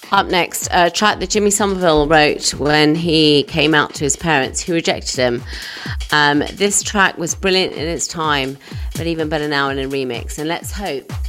Up next, a track that Jimmy Somerville wrote when he came out to his parents who rejected him. This track was brilliant in its time, but even better now in a remix. And let's hope